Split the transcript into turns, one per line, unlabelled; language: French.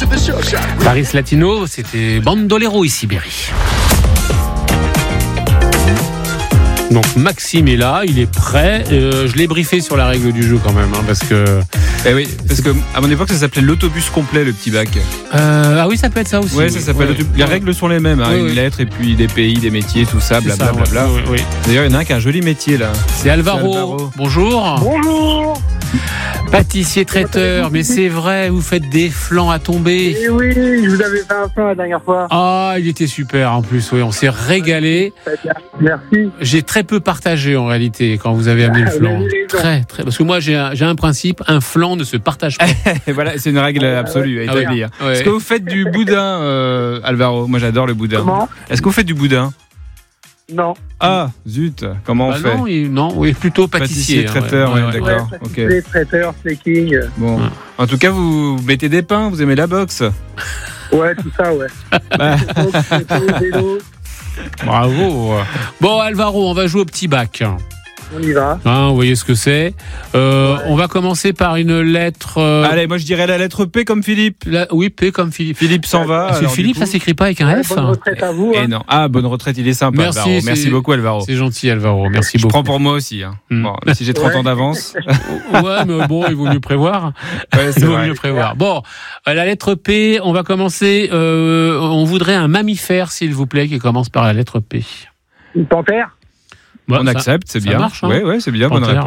Paris Latino, c'était Bandolero et Sibérie. Donc Maxime est là, il est prêt. Je l'ai briefé sur la règle du jeu quand même, parce que.
Eh oui, parce que à mon époque ça s'appelait l'autobus complet, le petit bac.
Ah oui, ça peut être ça aussi.
Ouais, ça s'appelle l'autobus. Les règles sont les mêmes, une lettre et puis des pays, des métiers, tout ça, blablabla.
Oui.
D'ailleurs, il y en a un qui a un joli métier là.
C'est Alvaro. Bonjour.
Bonjour.
Pâtissier traiteur, mais c'est vrai, vous faites des flans à tomber.
Et oui, je vous avais fait un flan la dernière fois.
Ah, il était super en plus, oui, on s'est régalé.
Merci.
J'ai très peu partagé en réalité quand vous avez amené le flan. Très, parce que moi j'ai un principe, un flan ne se partage pas.
Et voilà, c'est une règle absolue à établir.
Ouais.
Est-ce que vous faites du boudin, Alvaro? Moi j'adore le boudin.
Comment?
Est-ce que vous faites du boudin?
Non.
Ah, zut, comment on fait?
Non, plutôt pâtissier.
Traiteur, d'accord.
Pâtissier, traiteur, snaking.
Bon. Ouais. En tout cas, vous mettez des pains, vous aimez la boxe?
Ouais, tout ça, ouais.
Bravo. Bon, Alvaro, on va jouer au petit bac.
On y va.
Vous voyez ce que c'est. On va commencer par une lettre.
Allez, moi je dirais la lettre P comme Philippe.
Oui, P comme Philippe.
Philippe s'en va.
Parce que Philippe, ça s'écrit pas avec un F.
Bonne retraite à vous.
Et non. Ah, bonne retraite, il est sympa.
Merci,
Alvaro. Merci beaucoup, Alvaro.
C'est gentil, Alvaro. Merci beaucoup.
Je prends pour moi aussi. Bon, si j'ai 30 ans d'avance.
Ouais, mais bon, il vaut mieux prévoir.
Ouais,
il vaut mieux prévoir. Bon, la lettre P, on va commencer. On voudrait un mammifère, s'il vous plaît, qui commence par la lettre P.
Une panthère.
On accepte, c'est bien.
Ça marche, hein.
Ouais, c'est bien, bonne réponse.